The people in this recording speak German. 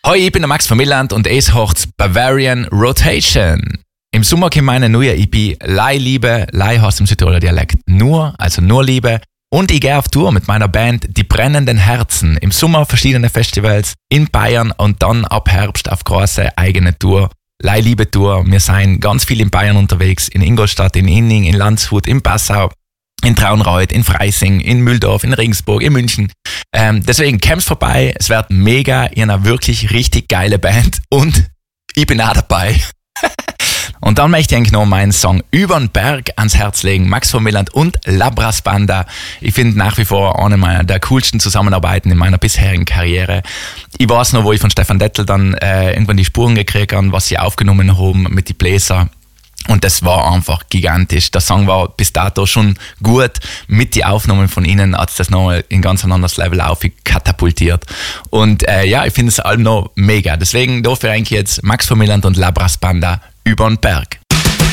Hoi, ich bin der Max von Milland und es hört Bavarian Rotation. Im Sommer kommt meine neue EP «Lei Liebe», «Lei» heißt im Südtiroler Dialekt «Nur», also «Nur Liebe». Und ich gehe auf Tour mit meiner Band «Die brennenden Herzen». Im Sommer verschiedene Festivals in Bayern und dann ab Herbst auf große eigene Tour. «Lei Liebe Tour». Wir sind ganz viel in Bayern unterwegs, in Ingolstadt, in Inning, in Landshut, in Passau, in Traunreut, in Freising, in Mühldorf, in Regensburg, in München. Deswegen kommt's vorbei, es wird mega, ihr habt eine wirklich richtig geile Band und ich bin auch dabei. Und dann möchte ich eigentlich noch meinen Song «Übern Berg» ans Herz legen, Max von Milland und La Brass Banda. Ich finde nach wie vor eine meiner der coolsten Zusammenarbeiten in meiner bisherigen Karriere. Ich weiß noch, wo ich von Stefan Dettel dann irgendwann die Spuren gekriegt habe, was sie aufgenommen haben mit den Bläser. Und das war einfach gigantisch. Der Song war bis dato schon gut. Mit den Aufnahmen von ihnen hat es das noch in ganz ein anderes Level aufkatapultiert. Und ich finde das Album noch mega. Deswegen dafür eigentlich jetzt Max von Milland und La Brass Banda «Übern Berg».